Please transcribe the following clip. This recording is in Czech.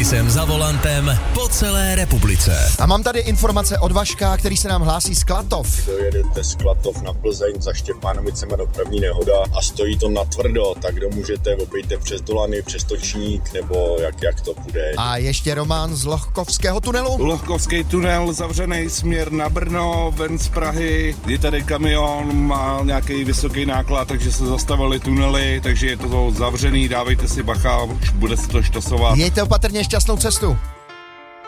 jsem za volantem po celé republice. A mám tady informace od Vaška, který se nám hlásí z Klatov. Dojedete z Klatov na Plzeň za Štěpánovicema dopravní nehoda a stojí to natvrdo, tak kdo můžete, obejte přes Dolany, přes Točník, nebo jak to bude. A ještě Roman z Lohkovského tunelu. Lohkovský tunel zavřený, směr na Brno, ven z Prahy. Je tady kamion, má nějaký vysoký náklad, takže se zastavily tunely, takže je to zavřený, dávejte si bacha, bude se to štosovat. Mějte opatrně šťastnou cestu.